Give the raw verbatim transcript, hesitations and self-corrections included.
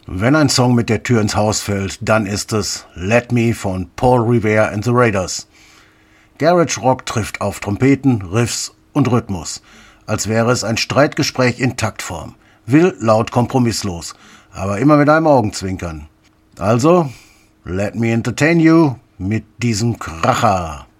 Wenn ein Song mit der Tür ins Haus fällt, dann ist es Let Me von Paul Revere and the Raiders. Garage Rock trifft auf Trompeten, Riffs und Rhythmus, als wäre es ein Streitgespräch in Taktform. Will, laut, kompromisslos, aber immer mit einem Augenzwinkern. Also, let me entertain you mit diesem Kracher.